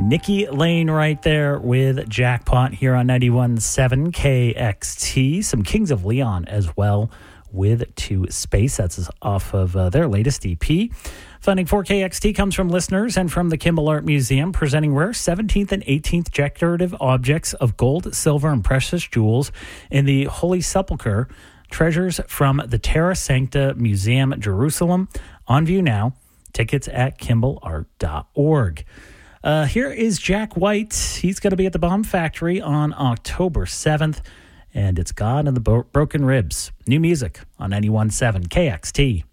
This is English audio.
Nikki Lane right there with Jackpot here on 91.7 KXT. Some Kings of Leon as well with To Space. That's off of their latest EP. Funding for KXT comes from listeners and from the Kimball Art Museum, presenting rare 17th and 18th decorative objects of gold, silver, and precious jewels in the Holy Sepulchre. Treasures from the Terra Sancta Museum, Jerusalem. On view now. Tickets at KimballArt.org. Here is Jack White. He's going to be at the Bomb Factory on October 7th, and it's God and the Broken Ribs. New music on 91.7 KXT.